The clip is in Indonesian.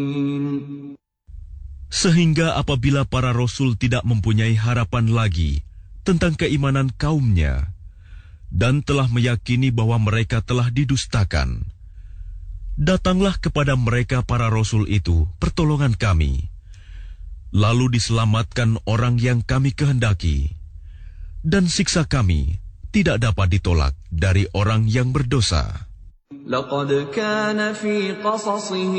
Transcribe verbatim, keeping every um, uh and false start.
Sehingga apabila para rasul tidak mempunyai harapan lagi tentang keimanan kaumnya dan telah meyakini bahwa mereka telah didustakan, datanglah kepada mereka para rasul itu pertolongan kami, lalu diselamatkan orang yang kami kehendaki, dan siksa kami tidak dapat ditolak dari orang yang berdosa. لقد كان في قصصهم